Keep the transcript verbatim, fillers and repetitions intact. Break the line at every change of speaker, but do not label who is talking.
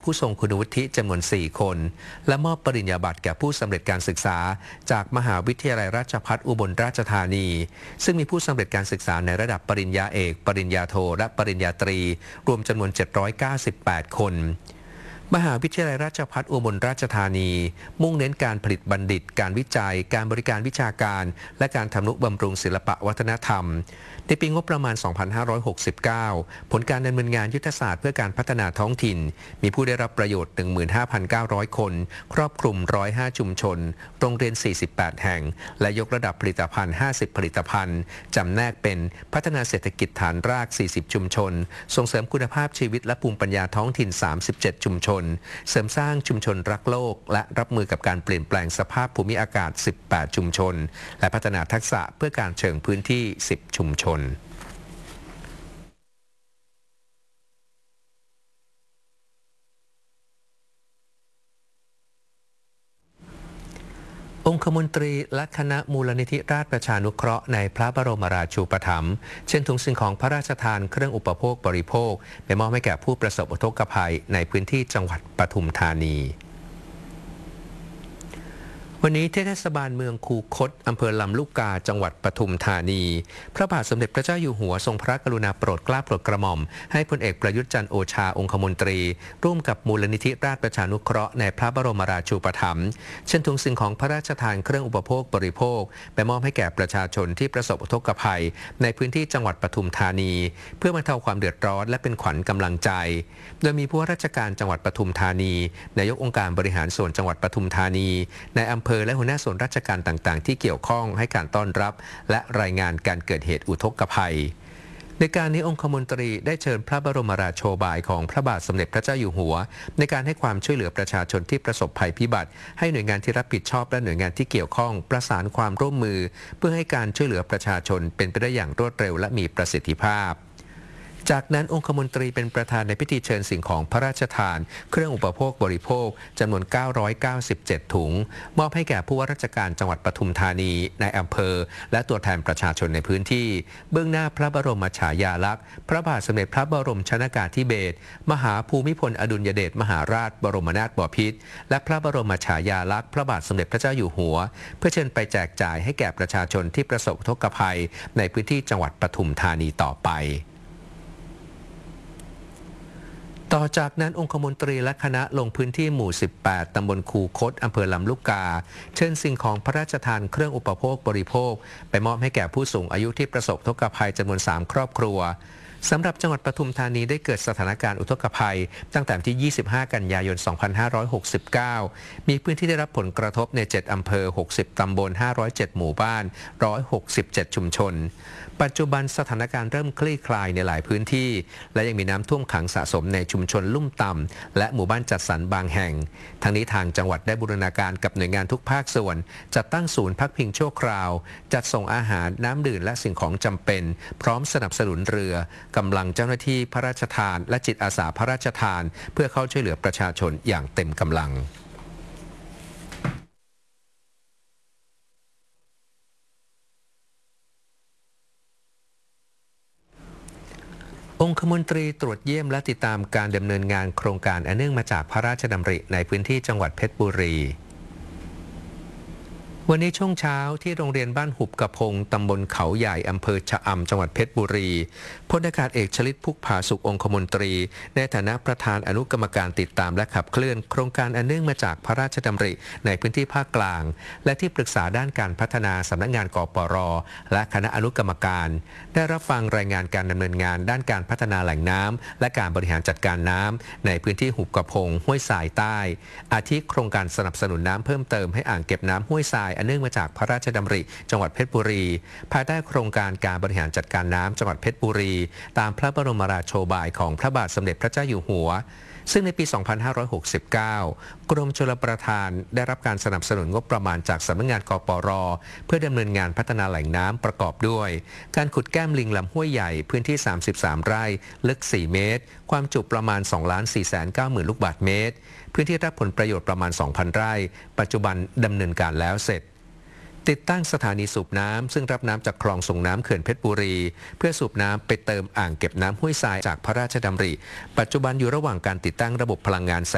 ผู้ทรงคุณวุฒิจำนวน สี่ คนและมอบปริญญาบัตรแก่ผู้สำเร็จการศึกษาจากมหาวิทยาลัยราชภัฏอุบลราชธานีซึ่งมีผู้สำเร็จการศึกษาในระดับปริญญาเอกปริญญาโทและปริญญาตรีรวมจำนวน เจ็ดร้อยเก้าสิบแปด คนมหาวิทยาลัยราชภัฏอุบลราชธานีมุ่งเน้นการผลิตบัณฑิตการวิจัยการบริการวิชาการและการทำนุบำรุงศิลปะวัฒนธรรมในปีงบประมาณ สองพันห้าร้อยหกสิบเก้า ผลการดำเนินงานยุทธศาสตร์เพื่อการพัฒนาท้องถิ่นมีผู้ได้รับประโยชน์ หนึ่งหมื่นห้าพันเก้าร้อย คนครอบคลุม หนึ่งร้อยห้า ชุมชนโรงเรียน สี่สิบแปด แห่งและยกระดับผลิตภัณฑ์ ห้าสิบ ผลิตภัณฑ์จำแนกเป็นพัฒนาเศรษฐกิจฐานราก สี่สิบ ชุมชนส่งเสริมคุณภาพชีวิตและภูมิปัญญาท้องถิ่น สามสิบเจ็ด ชุมชนเสริมสร้างชุมชนรักโลกและรับมือกับการเปลี่ยนแปลงสภาพภูมิอากาศ สิบแปด ชุมชนและพัฒนาทักษะเพื่อการเชิงพื้นที่ สิบ ชุมชนองคมนตรีและคณะมูลนิธิราชประชานุเคราะห์ในพระบรมราชูปถัมภ์เช่นถุงสิ่งของพระราชทานเครื่องอุปโภคบริโภคไปมอบให้แก่ผู้ประสบอุทกภัยในพื้นที่จังหวัดปทุมธานีวันนี้ที่เทศบาลเมืองคูคตอำเภอลำลูกกาจังหวัดปทุมธานีพระบาทสมเด็จพระเจ้าอยู่หัวทรงพระกรุณาโปรดเกล้าโปรดกระหม่อมให้พลเอกประยุทธ์จันทร์โอชาองคมนตรีร่วมกับมูลนิธิราชประชานุเคราะห์ในพระบรมราชูปถัมภ์เช่นถุงสิ่งของพระราชทานเครื่องอุปโภคบริโภคไปมอบให้แก่ประชาชนที่ประสบอุทกภัยในพื้นที่จังหวัดปทุมธานีเพื่อบรรเทาความเดือดร้อนและเป็นขวัญกำลังใจโดยมีผู้ว่าราชการจังหวัดปทุมธานีนายกองค์การบริหารส่วนจังหวัดปทุมธานีในอำเภอและหัวหน้าส่วนราชการต่างๆที่เกี่ยวข้องให้การต้อนรับและรายงานการเกิดเหตุอุทกภัยในการนี้องคมนตรีได้เชิญพระบรมราโชบายของพระบาทสมเด็จพระเจ้าอยู่หัวในการให้ความช่วยเหลือประชาชนที่ประสบภัยพิบัติให้หน่วยงานที่รับผิดชอบและหน่วยงานที่เกี่ยวข้องประสานความร่วมมือเพื่อให้การช่วยเหลือประชาชนเป็นไปได้อย่างรวดเร็วและมีประสิทธิภาพจากนั้นองคมนตรีเป็นประธานในพิธีเชิญสิ่งของพระราชทานเครื่องอุปโภคบริโภคจำนวนเก้าร้อยเก้าสิบเจ็ดถุงมอบให้แก่ผู้ว่าราชการจังหวัดปทุมธานีในอำเภอและตัวแทนประชาชนในพื้นที่เบื้องหน้าพระบรมฉายาลักษณ์พระบาทสมเด็จพระบรมชนกาธิเบศรมหาภูมิพลอดุลยเดชมหาราชบรมนาถบพิตรและพระบรมฉายาลักษณ์พระบาทสมเด็จพระเจ้าอยู่หัวเพื่อเชิญไปแจกจ่ายให้แก่ประชาชนที่ประสบอุทกภัยในพื้นที่จังหวัดปทุมธานีต่อไปต่อจากนั้นองคมนตรีและคณะลงพื้นที่หมู่ สิบแปด ตำบลคูคตอำเภอลำลูกกาเชิญสิ่งของพระราชทานเครื่องอุปโภคบริโภคไปมอบให้แก่ผู้สูงอายุที่ประสบอุทกภัยจำนวน สาม ครอบครัวสำหรับจังหวัดปทุมธานีได้เกิดสถานการณ์อุทกภัยตั้งแต่วันที่ ยี่สิบห้า กันยายน สองพันห้าร้อยหกสิบเก้า มีพื้นที่ได้รับผลกระทบใน เจ็ด อำเภอ หกสิบ ตำบล ห้าร้อยเจ็ด หมู่บ้าน หนึ่งร้อยหกสิบเจ็ด ชุมชนปัจจุบันสถานการณ์เริ่มคลี่คลายในหลายพื้นที่และยังมีน้ำท่วมขังสะสมในชุมชนลุ่มต่ำและหมู่บ้านจัดสรรบางแห่งทั้งนี้ทางจังหวัดได้บูรณาการกับหน่วยงานทุกภาคส่วนจัดตั้งศูนย์พักพิงชั่วคราวจัดส่งอาหารน้ำดื่มและสิ่งของจำเป็นพร้อมสนับสนุนเรือกำลังเจ้าหน้าที่พระราชทานและจิตอาสาพระราชทานเพื่อเข้าช่วยเหลือประชาชนอย่างเต็มกำลังองคมนตรีตรวจเยี่ยมและติดตามการดำเนินงานโครงการอันเนื่องมาจากพระราชดำริในพื้นที่จังหวัดเพชรบุรีวันนี้ช่วงเช้าที่โรงเรียนบ้านหุบกระพงตำบลเขาใหญ่อำเภอชะอำจังหวัดเพชรบุรีพลอากาศเอกชลิตพุกผาสุของคมนตรีในฐานะประธานอนุกรรมการติดตามและขับเคลื่อนโครงการอันเนื่องมาจากพระราชดำริในพื้นที่ภาคกลางและที่ปรึกษาด้านการพัฒนาสำนักงานกปร.และคณะอนุกรรมการได้รับฟังรายงานการดำเนินงานด้านการพัฒนาแหล่งน้ำและการบริหารจัดการน้ำในพื้นที่หุบกระพงห้วยทรายใต้อาทิโครงการสนับสนุนน้ำเพิ่มเติมให้อ่างเก็บน้ำห้วยทรายอันเนื่องมาจากพระราชดำริจังหวัดเพชรบุรีภายใต้โครงการการบริหารจัดการน้ำจังหวัดเพชรบุรีตามพระบรมราโชบายของพระบาทสมเด็จพระเจ้าอยู่หัวซึ่งในปี สองพันห้าร้อยหกสิบเก้า กรมชลประทานได้รับการสนับสนุนงบประมาณจากสำนักงานกปร.เพื่อดำเนินงานพัฒนาแหล่งน้ำประกอบด้วยการขุดแก้มลิงลำห้วยใหญ่พื้นที่สามสิบสามไร่ลึกสี่เมตรความจุประมาณ สองล้านสี่แสนเก้าหมื่น ลูกบาศก์เมตรพื้นที่รับผลประโยชน์ประมาณ สองพัน ไร่ปัจจุบันดำเนินการแล้วเสร็จ ติดตั้งสถานีสูบน้ำซึ่งรับน้ำจากคลองส่งน้ำเขื่อนเพชรบุรีเพื่อสูบน้ำไปเติมอ่างเก็บน้ำห้วยทรายจากพระราชดำริปัจจุบันอยู่ระหว่างการติดตั้งระบบพลังงานแส